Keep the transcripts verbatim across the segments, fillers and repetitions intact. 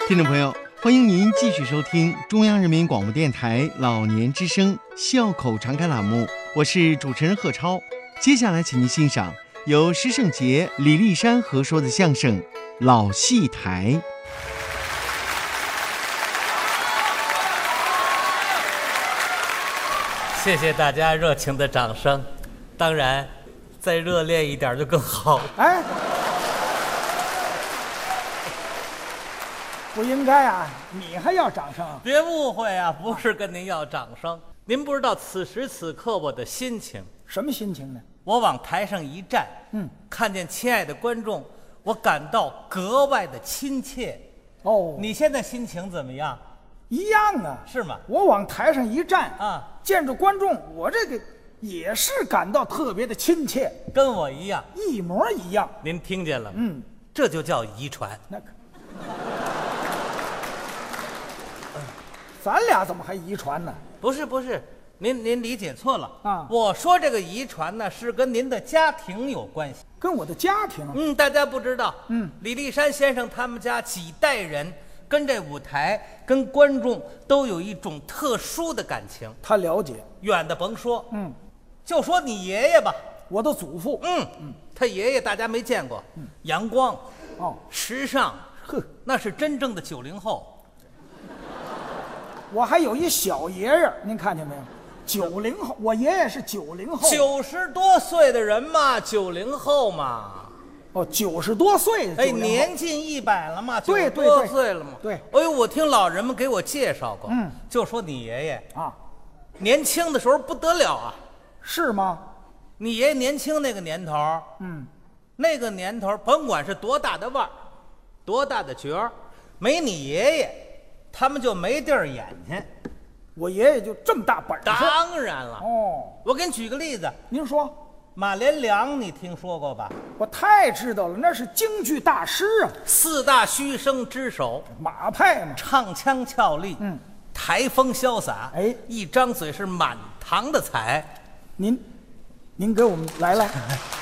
听众朋友，欢迎您继续收听中央人民广播电台老年之声笑口常开栏目，我是主持人贺超。接下来请您欣赏由施圣杰、李丽珊合说的相声《老戏台》。 谢谢大家热情的掌声，当然再热烈一点就更好。 哎，不应该啊，你还要掌声？ 别误会啊，不是跟您要掌声。您不知道此时此刻我的心情。 什么心情呢？ 我往台上一站， 嗯， 看见亲爱的观众，我感到格外的亲切。 哦， 你现在心情怎么样？ 一样啊， 是吗？ 我往台上一站啊， 见着观众，我这个也是感到特别的亲切， 跟我一样， 一模一样。 您听见了吗？ 嗯， 这就叫遗传。 那个，咱俩怎么还遗传呢？ 不是不是，您您理解错了啊！ 我说这个遗传呢，是跟您的家庭有关系。 跟我的家庭？ 嗯，大家不知道， 嗯， 李立山先生他们家几代人跟这舞台、跟观众都有一种特殊的感情。 他了解。 远的甭说， 嗯， 就说你爷爷吧， 我的祖父， 嗯嗯，他爷爷大家没见过， 嗯， 阳光， 哦， 时尚， 呵， 那是真正的九零后。 我还有一小爷爷，您看见没有？九零后，我爷爷是九零后， 九十多岁的人嘛，九零后嘛。 哦，九十多岁， 哎，年近一百了嘛， 对对对， 多岁了嘛。 对， 哎呦，我听老人们给我介绍过， 嗯， 就说你爷爷啊， 年轻的时候不得了啊。 是吗？ 你爷爷年轻那个年头， 嗯， 那个年头，甭管是多大的腕儿，多大的角儿，没你爷爷。他们就没地儿演去， 我爷爷就这么大本事。 当然了， 哦， 我给你举个例子， 您说， 马连良你听说过吧？ 我太知道了，那是京剧大师啊， 四大须生之首， 马派嘛， 唱腔俏丽， 嗯， 台风潇洒， 哎， 一张嘴是满堂的彩。 您，您给我们来来，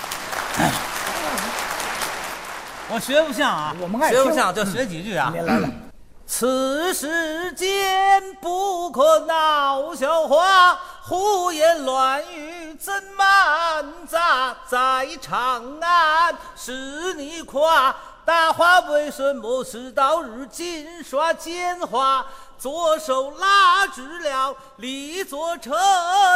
我学不像啊， 我们爱学不像就学几句啊。 您来来。 此世间不可闹笑话，胡言乱语怎满杂？在长安是你夸，大话为什么事到如今耍奸话？左手拉直了李左车。